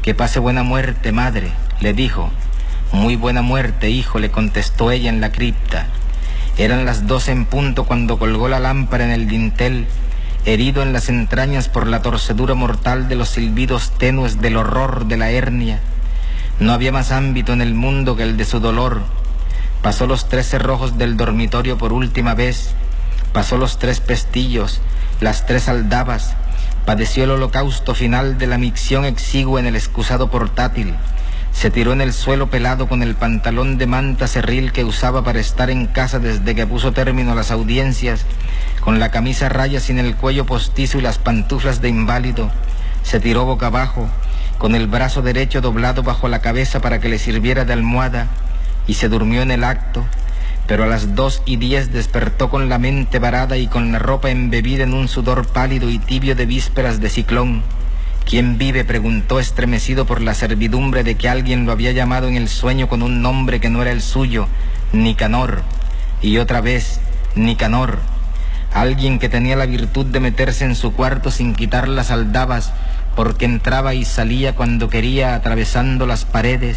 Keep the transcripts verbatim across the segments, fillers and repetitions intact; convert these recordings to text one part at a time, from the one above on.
Que pase buena muerte, madre, le dijo. Muy buena muerte, hijo, le contestó ella en la cripta. Eran las doce en punto cuando colgó la lámpara en el dintel, herido en las entrañas por la torcedura mortal de los silbidos tenues del horror de la hernia. No había más ámbito en el mundo que el de su dolor. Pasó los tres cerrojos del dormitorio por última vez, pasó los tres pestillos, las tres aldabas, padeció el holocausto final de la micción exigua en el excusado portátil, se tiró en el suelo pelado con el pantalón de manta cerril que usaba para estar en casa desde que puso término a las audiencias, con la camisa a rayas sin el cuello postizo y las pantuflas de inválido, se tiró boca abajo, con el brazo derecho doblado bajo la cabeza para que le sirviera de almohada, y se durmió en el acto, pero a las dos y diez despertó con la mente varada y con la ropa embebida en un sudor pálido y tibio de vísperas de ciclón. ¿Quién vive?, preguntó estremecido por la servidumbre de que alguien lo había llamado en el sueño con un nombre que no era el suyo, Nicanor, y otra vez, Nicanor. Alguien que tenía la virtud de meterse en su cuarto sin quitar las aldabas, porque entraba y salía cuando quería atravesando las paredes,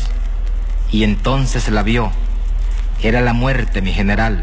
y entonces la vio. Era la muerte, mi general,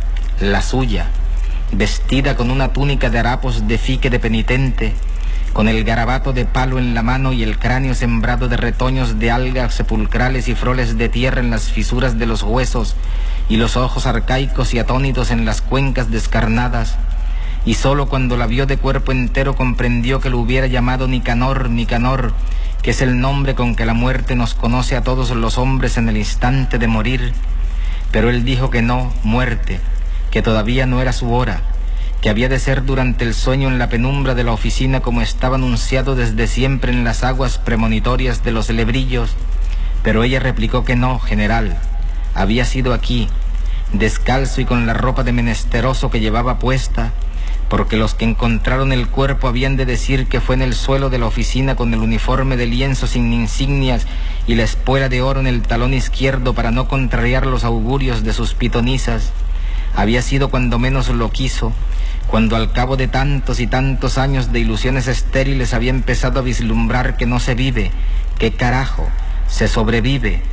la suya, vestida con una túnica de harapos de fique de penitente, con el garabato de palo en la mano y el cráneo sembrado de retoños de algas sepulcrales y froles de tierra en las fisuras de los huesos, y los ojos arcaicos y atónitos en las cuencas descarnadas, y sólo cuando la vio de cuerpo entero comprendió que lo hubiera llamado Nicanor, Nicanor, que es el nombre con que la muerte nos conoce a todos los hombres en el instante de morir. Pero él dijo que no, muerte, que todavía no era su hora, que había de ser durante el sueño en la penumbra de la oficina como estaba anunciado desde siempre en las aguas premonitorias de los lebrillos. Pero ella replicó que no, general, había sido aquí, descalzo y con la ropa de menesteroso que llevaba puesta, porque los que encontraron el cuerpo habían de decir que fue en el suelo de la oficina con el uniforme de lienzo sin insignias y la espuela de oro en el talón izquierdo para no contrariar los augurios de sus pitonisas. Había sido cuando menos lo quiso, cuando al cabo de tantos y tantos años de ilusiones estériles había empezado a vislumbrar que no se vive, que carajo, se sobrevive.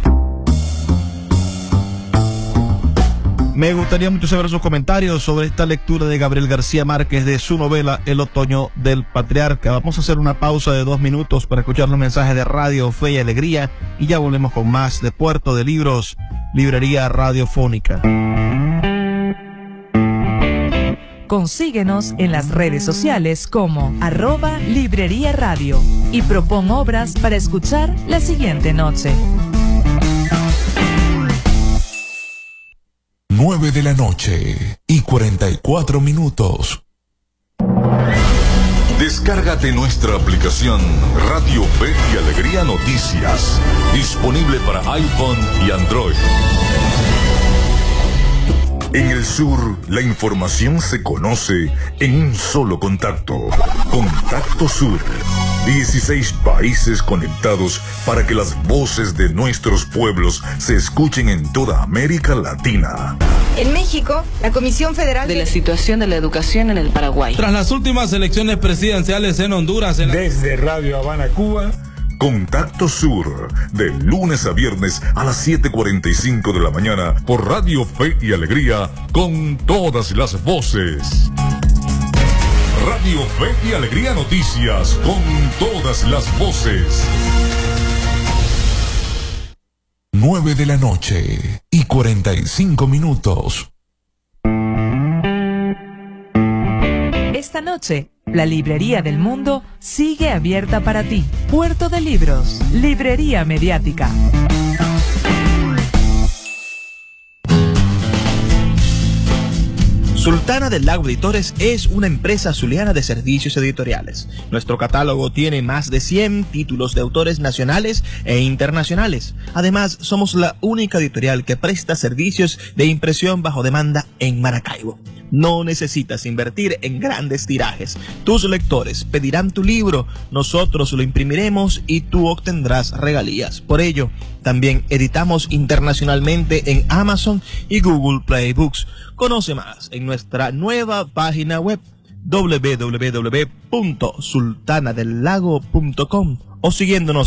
Me gustaría mucho saber sus comentarios sobre esta lectura de Gabriel García Márquez de su novela El otoño del patriarca. Vamos a hacer una pausa de dos minutos para escuchar los mensajes de Radio Fe y Alegría y ya volvemos con más de Puerto de Libros, Librería Radiofónica. Consíguenos en las redes sociales como arroba Librería Radio y propon obras para escuchar la siguiente noche. nueve de la noche y cuarenta y cuatro minutos. Descárgate nuestra aplicación Radio Fe y Alegría Noticias, disponible para iPhone y Android. En el sur, la información se conoce en un solo contacto. Contacto Sur. dieciséis países conectados para que las voces de nuestros pueblos se escuchen en toda América Latina. En México, la Comisión Federal de, de la Situación de la Educación en el Paraguay. Tras las últimas elecciones presidenciales en Honduras. En la... Desde Radio Habana, Cuba. Contacto Sur, de lunes a viernes a las siete cuarenta y cinco de la mañana por Radio Fe y Alegría, con todas las voces. Radio Fe y Alegría Noticias, con todas las voces. nueve de la noche y cuarenta y cinco minutos. Esta noche, la Librería del Mundo sigue abierta para ti. Puerto de Libros, Librería Mediática. Sultana del Lago Editores es una empresa zuliana de servicios editoriales. Nuestro catálogo tiene más de cien títulos de autores nacionales e internacionales. Además, somos la única editorial que presta servicios de impresión bajo demanda en Maracaibo. No necesitas invertir en grandes tirajes. Tus lectores pedirán tu libro, nosotros lo imprimiremos y tú obtendrás regalías. Por ello, también editamos internacionalmente en Amazon y Google Play Books. Conoce más en nuestra nueva página web doble u doble u doble u punto sultana del lago punto com o siguiéndonos